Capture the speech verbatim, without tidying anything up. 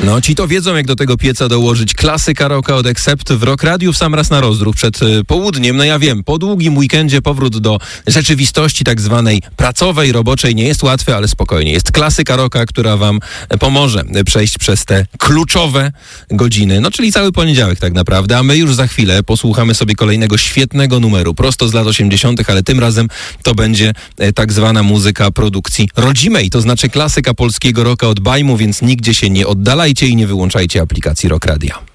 No, ci to wiedzą, jak do tego pieca dołożyć klasyka rocka od Accept w Rock Radiu w sam raz na rozruch przed y, południem. No ja wiem, po długim weekendzie powrót do rzeczywistości tak zwanej pracowej, roboczej nie jest łatwy, ale spokojnie. Jest klasyka rocka, która wam pomoże przejść przez te kluczowe godziny. No, czyli cały poniedziałek tak naprawdę, a my już za chwilę posłuchamy sobie kolejnego świetnego numeru, prosto z lat osiemdziesiątych, ale tym razem to będzie e, tak zwana muzyka produkcji rodzimej, to znaczy klasyka polskiego rocka od Bajmu, więc nigdzie się nie oddalajcie i nie wyłączajcie aplikacji Rock Radia.